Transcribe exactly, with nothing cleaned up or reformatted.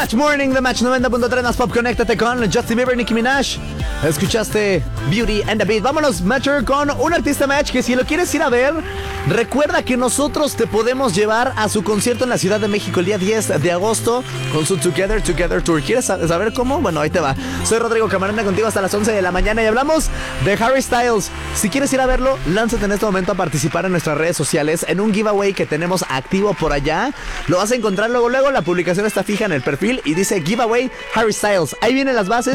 Match Morning de Match noventa punto tres más Pop. Conéctate con Justin Bieber, Nicki Minaj. Escuchaste Beauty and the Beat. Vámonos, Matcher, con un artista Match que si lo quieres ir a ver, recuerda que nosotros te podemos llevar a su concierto en la Ciudad de México el día diez de agosto con su Together Together Tour. ¿Quieres saber cómo? Bueno, ahí te va. Soy Rodrigo Camarena contigo hasta las once de la mañana y hablamos de Harry Styles. Si quieres ir a verlo, lánzate en este momento a participar en nuestras redes sociales en un giveaway que tenemos activo por allá. Lo vas a encontrar luego, luego la publicación está fija en el perfil y dice Giveaway Harry Styles. Ahí vienen las bases.